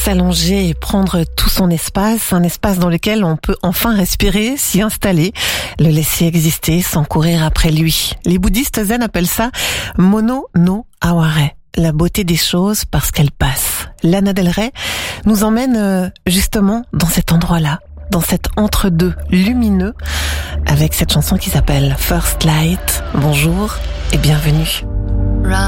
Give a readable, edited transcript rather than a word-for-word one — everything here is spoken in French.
s'allonger et prendre tout son espace, un espace dans lequel on peut enfin respirer, s'y installer, le laisser exister sans courir après lui. Les bouddhistes zen appellent ça Mono no Aware, la beauté des choses parce qu'elles passent. Lana Del Rey nous emmène justement dans cet endroit-là, dans cet entre-deux lumineux, avec cette chanson qui s'appelle First Light. Bonjour et bienvenue.